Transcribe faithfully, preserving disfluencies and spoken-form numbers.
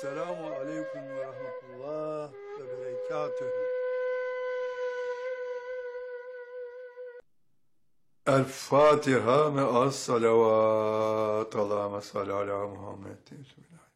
Selamun aleyküm ve rahmetullah ve berekatühü. El Fatiha me'as salavat. Allahümme salli ala Muhammed.